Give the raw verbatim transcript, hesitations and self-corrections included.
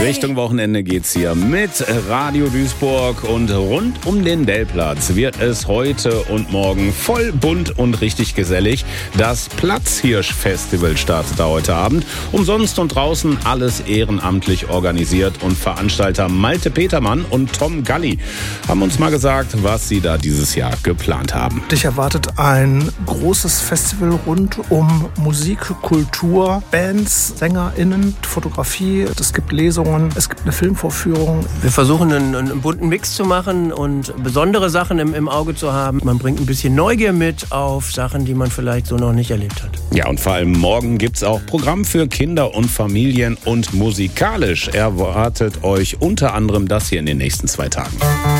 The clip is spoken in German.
Richtung Wochenende geht's hier mit Radio Duisburg und rund um den Dellplatz wird es heute und morgen voll bunt und richtig gesellig. Das Platzhirsch-Festival startet da heute Abend. Umsonst und draußen alles ehrenamtlich organisiert und Veranstalter Malte Petermann und Tom Galli haben uns mal gesagt, was sie da dieses Jahr geplant haben. Dich erwartet ein großes Festival rund um Musik, Kultur, Bands, SängerInnen, Fotografie. Es gibt Lesungen. Es gibt eine Filmvorführung. Wir versuchen einen, einen bunten Mix zu machen und besondere Sachen im, im Auge zu haben. Man bringt ein bisschen Neugier mit auf Sachen, die man vielleicht so noch nicht erlebt hat. Ja, und vor allem morgen gibt es auch Programm für Kinder und Familien und musikalisch erwartet euch unter anderem das hier in den nächsten zwei Tagen.